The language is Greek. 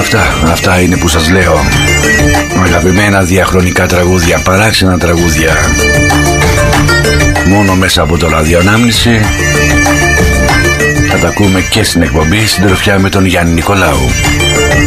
Αυτά είναι που σας λέω. Αγαπημένα διαχρονικά τραγούδια, παράξενα τραγούδια, μόνο μέσα από το ραδιοανάμνηση. Θα τα ακούμε και στην εκπομπή, συντροφιά με τον Γιάννη Νικολάου.